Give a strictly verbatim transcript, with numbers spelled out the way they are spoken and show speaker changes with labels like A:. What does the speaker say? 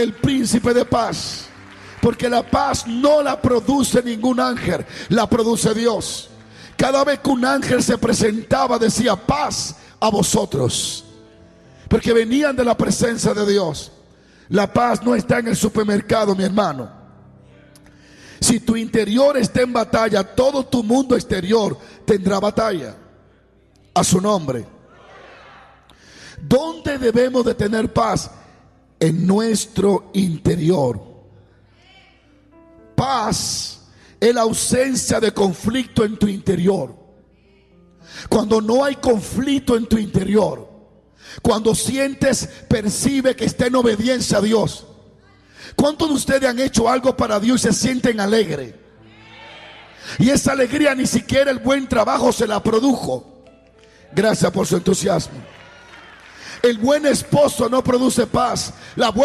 A: el príncipe de paz. Porque la paz no la produce ningún ángel, la produce Dios. Cada vez que un ángel se presentaba decía paz a vosotros, porque venían de la presencia de Dios. La paz no está en el supermercado, mi hermano. Si tu interior está en batalla, todo tu mundo exterior tendrá batalla. A su nombre. ¿Dónde debemos de tener paz? En nuestro interior. Paz es la ausencia de conflicto en tu interior. Cuando no hay conflicto en tu interior, cuando sientes, percibe que está en obediencia a Dios. ¿Cuántos de ustedes han hecho algo para Dios y se sienten alegres? Y esa alegría ni siquiera el buen trabajo se la produjo. Gracias por su entusiasmo. El buen esposo no produce paz. La buena